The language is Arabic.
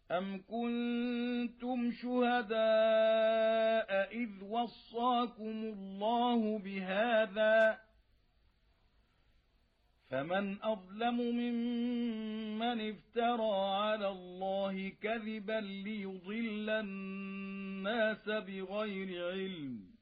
أَمْ كُنتُمْ شُهَدَاءَ إِذْ وَصَّاكُمُ اللَّهُ بِهَذَا فَمَنْ أَظْلَمُ مِمَّنِ افْتَرَى عَلَى اللَّهِ كَذِبًا لِيُضِلَّ النَّاسَ بِغَيْرِ عِلْمٍ